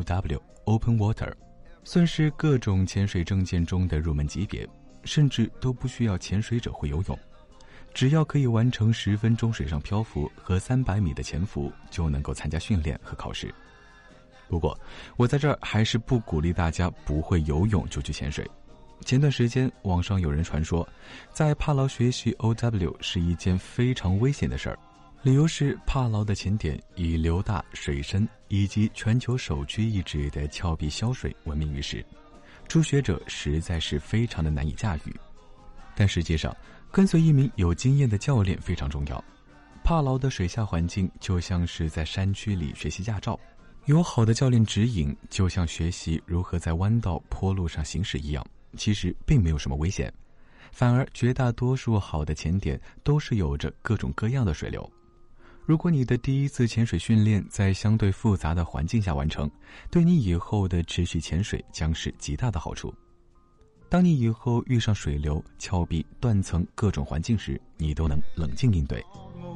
OW Open Water， 算是各种潜水证件中的入门级别，甚至都不需要潜水者会游泳，只要可以完成10分钟水上漂浮和300米的潜伏，就能够参加训练和考试。不过我在这儿还是不鼓励大家不会游泳就去潜水。前段时间网上有人传说，在帕劳学习 OW 是一件非常危险的事儿，理由是帕劳的潜点以流大、水深以及全球首屈一指的峭壁消水闻名于世，初学者实在是非常的难以驾驭。但实际上，跟随一名有经验的教练非常重要。帕劳的水下环境就像是在山区里学习驾照，有好的教练指引，就像学习如何在弯道坡路上行驶一样，其实并没有什么危险，反而绝大多数好的潜点都是有着各种各样的水流。如果你的第一次潜水训练在相对复杂的环境下完成，对你以后的持续潜水将是极大的好处。当你以后遇上水流、峭壁、断层各种环境时，你都能冷静应对。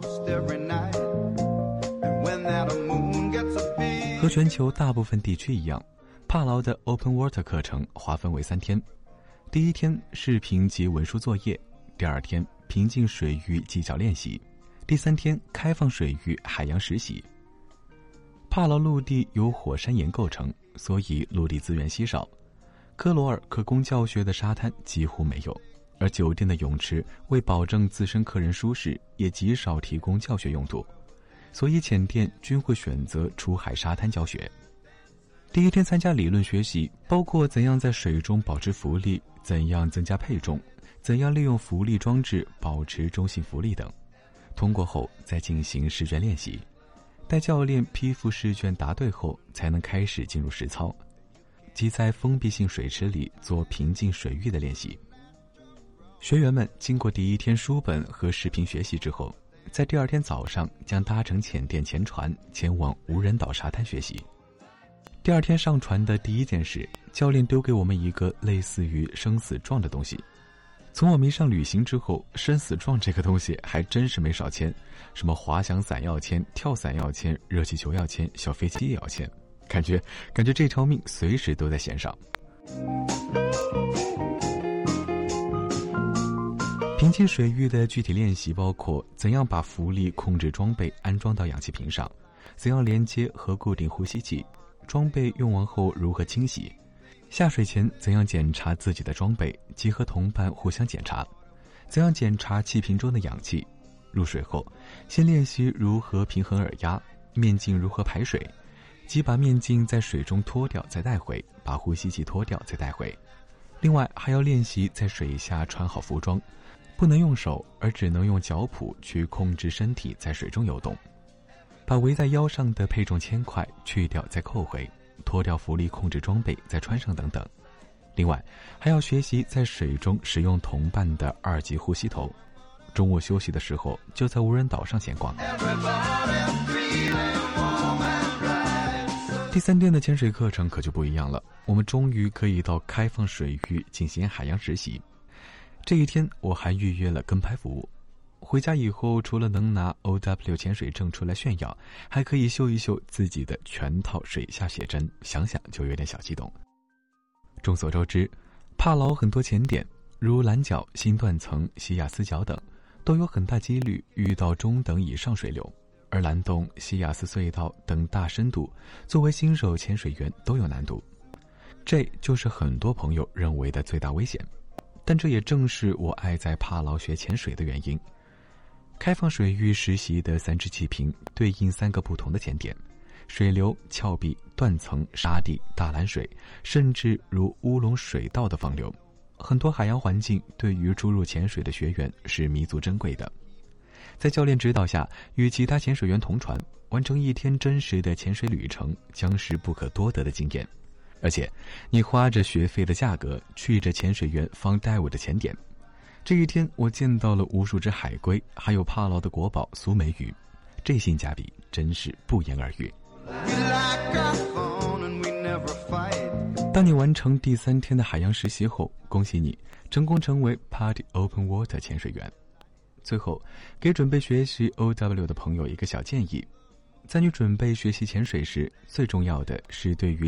和全球大部分地区一样，帕劳的 Open Water 课程划分为3天。第一天视频及文书作业，第2天平静水域技巧练习，第3天开放水域海洋实习。帕劳陆地由火山岩构成，所以陆地资源稀少。科罗尔可供教学的沙滩几乎没有，而酒店的泳池为保证自身客人舒适，也极少提供教学用途，所以潜店均会选择出海沙滩教学。第一天参加理论学习，包括怎样在水中保持浮力，怎样增加配重，怎样利用浮力装置保持中性浮力等。通过后再进行试卷练习，待教练批复试卷答对后，才能开始进入实操，即在封闭性水池里做平静水域的练习。学员们经过第一天书本和视频学习之后，在第2天早上将搭乘潜店潜船前往无人岛沙滩学习。第2天上船的第一件事，教练丢给我们一个类似于生死状的东西。从我迷上旅行之后，生死状这个东西还真是没少签，什么滑翔伞要签，跳伞要签，热气球要签，小飞机也要签，感觉这条命随时都在弦上。平静水域的具体练习包括怎样把浮力控制装备安装到氧气瓶上，怎样连接和固定呼吸器，装备用完后如何清洗，下水前怎样检查自己的装备及和同伴互相检查，怎样检查气瓶中的氧气，入水后先练习如何平衡耳压，面镜如何排水，即把面镜在水中脱掉再带回，把呼吸器脱掉再带回。另外还要练习在水下穿好服装，不能用手，而只能用脚蹼去控制身体在水中游动，把围在腰上的配重铅块去掉再扣回，脱掉浮力控制装备再穿上等等。另外还要学习在水中使用同伴的2级呼吸头。中午休息的时候就在无人岛上闲逛。第3天的潜水课程可就不一样了，我们终于可以到开放水域进行海洋实习。这一天我还预约了跟拍服务，回家以后除了能拿 OW 潜水证出来炫耀，还可以秀一秀自己的全套水下写真，想想就有点小激动。众所周知，帕劳很多潜点如蓝角、新断层、西亚斯角等都有很大几率遇到中等以上水流，而蓝洞、西亚斯隧道等大深度作为新手潜水员都有难度，这就是很多朋友认为的最大危险。但这也正是我爱在帕劳学潜水的原因。开放水域实习的3只气瓶对应3个不同的潜点，水流、峭壁、断层、沙地、大蓝水，甚至如乌龙水道的放流，很多海洋环境对于初入潜水的学员是弥足珍贵的。在教练指导下，与其他潜水员同船，完成1天真实的潜水旅程，将是不可多得的经验。而且你花着学费的价格去着潜水员方带我的潜点，这一天我见到了无数只海龟，还有帕劳的国宝苏梅鱼，这性价比真是不言而喻。当你完成第3天的海洋实习后，恭喜你成功成为 Party Open Water 潜水员。最后给准备学习 OW 的朋友一个小建议，在你准备学习潜水时，最重要的是对于